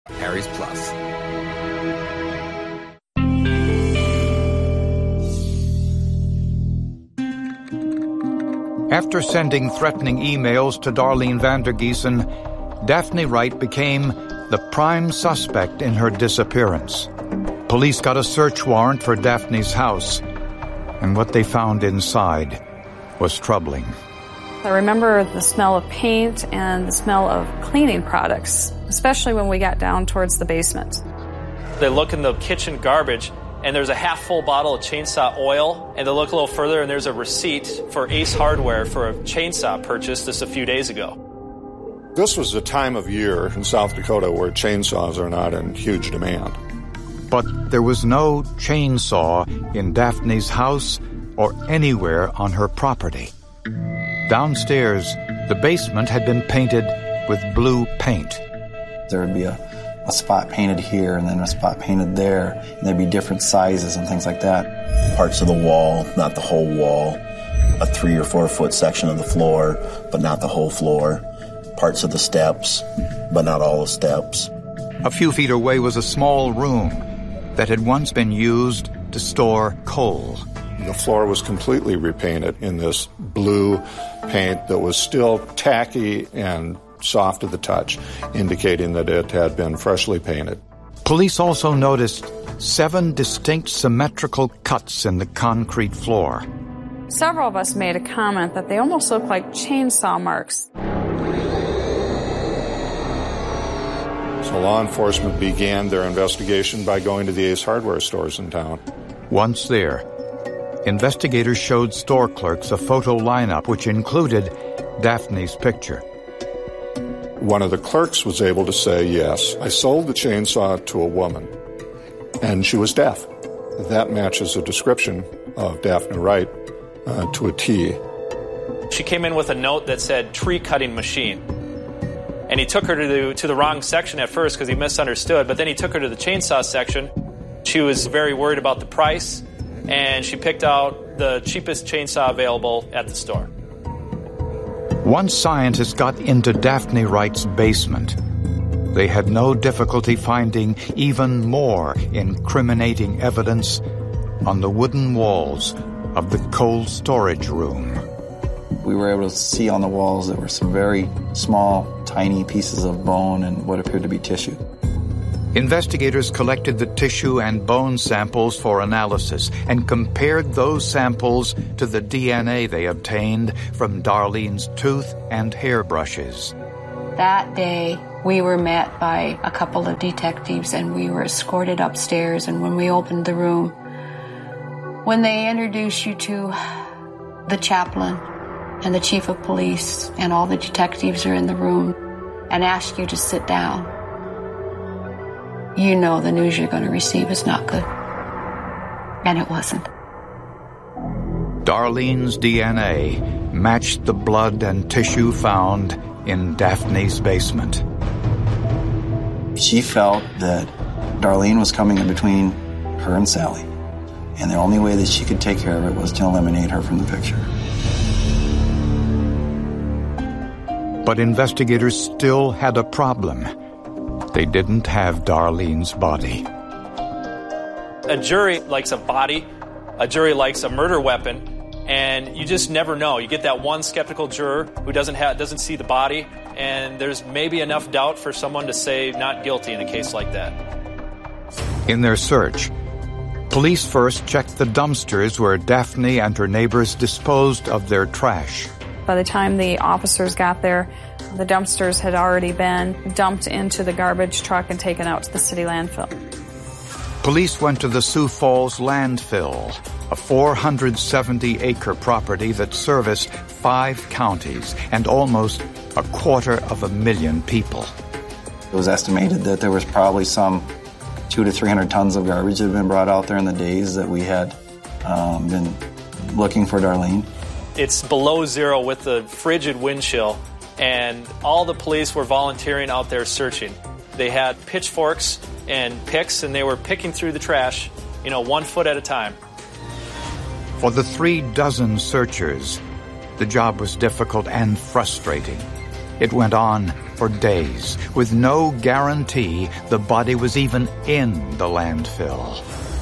Harry's Plus. After sending threatening emails to Darlene Vandergiesen, Daphne Wright became the prime suspect in her disappearance. Police got a search warrant for Daphne's house, and what they found inside was troubling. I remember the smell of paint and the smell of cleaning products, especially when we got down towards the basement. They look in the kitchen garbage, and there's a half-full bottle of chainsaw oil, and they look a little further, and there's a receipt for Ace Hardware for a chainsaw purchase just a few days ago. This was a time of year in South Dakota where chainsaws are not in huge demand. But there was no chainsaw in Daphne's house or anywhere on her property. Downstairs, the basement had been painted with blue paint. There would be a spot painted here and then a spot painted there, and there'd be different sizes and things like that. Parts of the wall, not the whole wall. A 3 or 4 foot section of the floor, but not the whole floor. Parts of the steps, but not all the steps. A few feet away was a small room that had once been used to store coal. The floor was completely repainted in this blue paint that was still tacky and soft to the touch, indicating that it had been freshly painted. Police also noticed 7 distinct symmetrical cuts in the concrete floor. Several of us made a comment that they almost look like chainsaw marks. So law enforcement began their investigation by going to the Ace Hardware stores in town. Once there, investigators showed store clerks a photo lineup which included Daphne's picture. One of the clerks was able to say, yes, I sold the chainsaw to a woman, and she was deaf. That matches a description of Daphne Wright to a T. She came in with a note that said tree cutting machine. And he took her to the wrong section at first because he misunderstood, but then he took her to the chainsaw section. She was very worried about the price, and she picked out the cheapest chainsaw available at the store. Once scientists got into Daphne Wright's basement, they had no difficulty finding even more incriminating evidence on the wooden walls of the cold storage room. We were able to see on the walls there were some very small, tiny pieces of bone and what appeared to be tissue. Investigators collected the tissue and bone samples for analysis and compared those samples to the DNA they obtained from Darlene's tooth and hairbrushes. That day, we were met by a couple of detectives and we were escorted upstairs. And when we opened the room, when they introduced you to the chaplain and the chief of police and all the detectives are in the room and ask you to sit down, you know the news you're going to receive is not good. And it wasn't. Darlene's DNA matched the blood and tissue found in Daphne's basement. She felt that Darlene was coming in between her and Sally, and the only way that she could take care of it was to eliminate her from the picture. But investigators still had a problem. They didn't have Darlene's body. A jury likes a body, a jury likes a murder weapon, and you just never know. You get that one skeptical juror who doesn't see the body, and there's maybe enough doubt for someone to say not guilty in a case like that. In their search, police first checked the dumpsters where Daphne and her neighbors disposed of their trash. By the time the officers got there, the dumpsters had already been dumped into the garbage truck and taken out to the city landfill. Police went to the Sioux Falls landfill, a 470-acre property that serviced 5 counties and almost 250,000 people. It was estimated that there was probably some 200 to 300 tons of garbage that had been brought out there in the days that we had been looking for Darlene. It's below zero with the frigid wind chill, and all the police were volunteering out there searching. They had pitchforks and picks, and they were picking through the trash, 1 foot at a time. For the 36 searchers, the job was difficult and frustrating. It went on for days, with no guarantee the body was even in the landfill.